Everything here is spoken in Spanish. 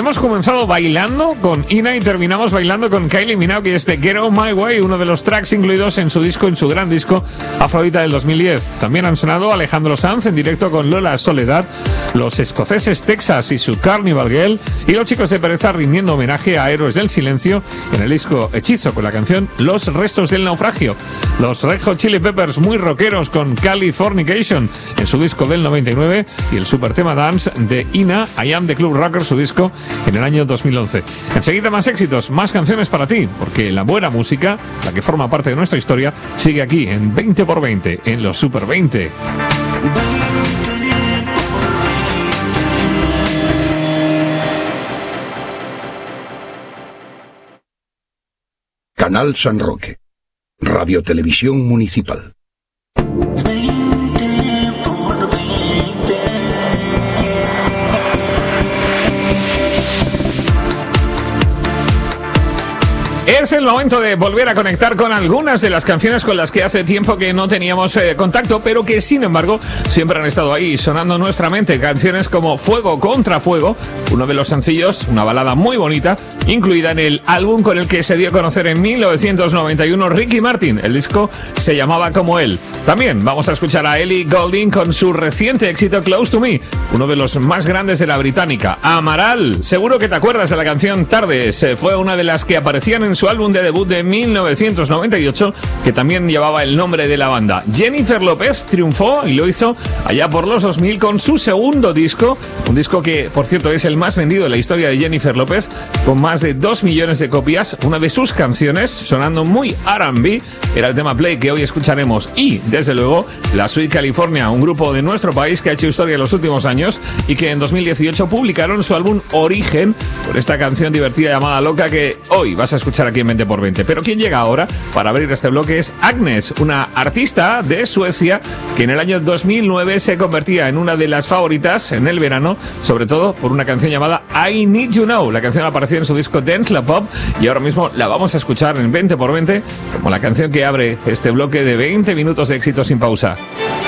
hemos comenzado bailando con Ina y terminamos bailando con Kylie Minogue y este Get On My Way, uno de los tracks incluidos en su gran disco Afrodita del 2010. También han sonado Alejandro Sanz en directo con Lola Soledad, los escoceses Texas y su Carnival Girl, y los chicos de Pereza rindiendo homenaje a Héroes del Silencio en el disco Hechizo con la canción Los Restos del Naufragio. Los Red Hot Chili Peppers muy rockeros con Californication en su disco del 99 y el super tema dance de Ina, I Am The Club Rocker, su disco en el año 2011. Enseguida más éxitos, más canciones para ti, porque la buena música, la que forma parte de nuestra historia, sigue aquí en 20x20, en los Super 20. Canal San Roque, Radio Televisión Municipal. Es el momento de volver a conectar con algunas de las canciones con las que hace tiempo que no teníamos contacto, pero que sin embargo siempre han estado ahí sonando en nuestra mente. Canciones como Fuego contra Fuego, uno de los sencillos, una balada muy bonita, incluida en el álbum con el que se dio a conocer en 1991 Ricky Martin. El disco se llamaba como él. También vamos a escuchar a Ellie Goulding con su reciente éxito Close to Me, uno de los más grandes de la británica. Amaral, seguro que te acuerdas de la canción Tardes, fue una de las que aparecían en su álbum de debut de 1998, que también llevaba el nombre de la banda. Jennifer López triunfó y lo hizo allá por los 2000 con su segundo disco, un disco que, por cierto, es el más vendido en la historia de Jennifer López, con más de 2 millones de copias. Una de sus canciones, sonando muy R&B, era el tema Play, que hoy escucharemos. Y, desde luego, la Sweet California, un grupo de nuestro país que ha hecho historia en los últimos años y que en 2018 publicaron su álbum Origen con esta canción divertida llamada Loca, que hoy vas a escuchar aquí en 20x20. Pero quien llega ahora para abrir este bloque es Agnes, una artista de Suecia que en el año 2009 se convertía en una de las favoritas en el verano, sobre todo por una canción llamada I Need You Now. La canción apareció en su disco Dance La Pop y ahora mismo la vamos a escuchar en 20x20 como la canción que abre este bloque de 20 minutos de éxito sin pausa.